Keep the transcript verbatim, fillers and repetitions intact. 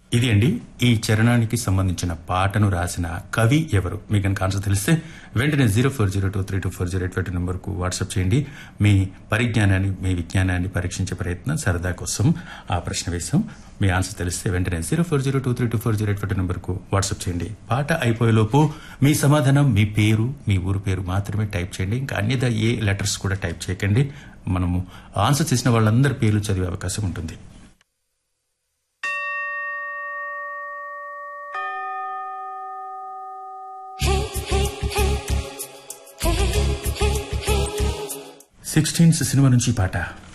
ఇది అండి ఈ చరణానికి సంబంధించిన పాటను రాసిన కవి ఎవరు? మీకు కనుక ఆన్సర్ తెలిస్తే వెంటనే zero four zero two three two four zero eight five నెంబర్కు వాట్సాప్ చేయండి. మీ పరిజ్ఞానాన్ని మీ విజ్ఞానాన్ని పరీక్షించే ప్రయత్నం సరదా కోసం ఆ ప్రశ్న వేశాం. మీ ఆన్సర్ తెలిస్తే వెంటనే zero four zero two three two four zero eight five నెంబర్కు వాట్సాప్ చేయండి. పాట అయిపోయేలోపు మీ సమాధానం మీ పేరు మీ ఊరు పేరు మాత్రమే టైప్ చేయండి. ఇంకా అన్యదా ఏ లెటర్స్ కూడా టైప్ చేయకండి. మనము ఆన్సర్ చేసిన వాళ్ళందరి పేర్లు చదివే అవకాశం ఉంటుంది. సిక్స్టీన్స్ సినిమా నుంచి పాట.